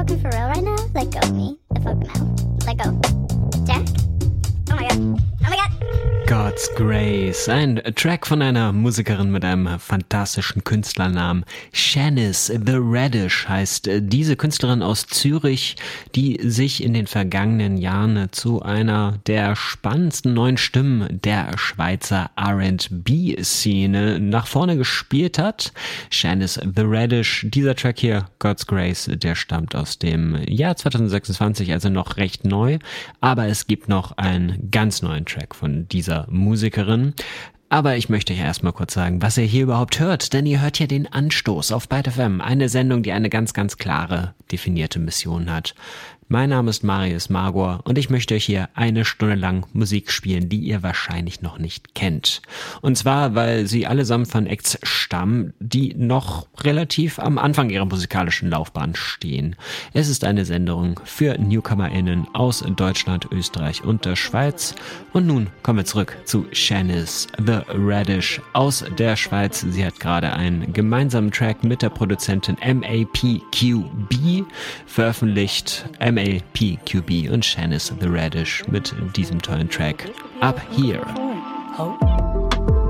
fucking for real right now? Let go of me. The fuck now. Let go. Jack? Oh my god. Oh my god. God's Grace, ein Track von einer Musikerin mit einem fantastischen Künstlernamen. Shanice The Radish heißt diese Künstlerin aus Zürich, die sich in den vergangenen Jahren zu einer der spannendsten neuen Stimmen der Schweizer R&B-Szene nach vorne gespielt hat. Shanice The Radish, dieser Track hier, God's Grace, der stammt aus dem Jahr 2026, also noch recht neu, aber es gibt noch einen ganz neuen Track von dieser Musikerin. Aber ich möchte ja erstmal kurz sagen, was ihr hier überhaupt hört, denn ihr hört hier den Anstoß auf Byte FM, eine Sendung, die eine ganz, ganz klare, definierte Mission hat. Mein Name ist Marius Magor und ich möchte euch hier 1 Stunde lang Musik spielen, die ihr wahrscheinlich noch nicht kennt. Und zwar, weil sie allesamt von Acts stammen, die noch relativ am Anfang ihrer musikalischen Laufbahn stehen. Es ist eine Sendung für NewcomerInnen aus Deutschland, Österreich und der Schweiz. Und nun kommen wir zurück zu Shanice The Radish aus der Schweiz. Sie hat gerade einen gemeinsamen Track mit der Produzentin MAPQB veröffentlicht. MAPQB und Shanice The Radish mit diesem tollen Track Up Here.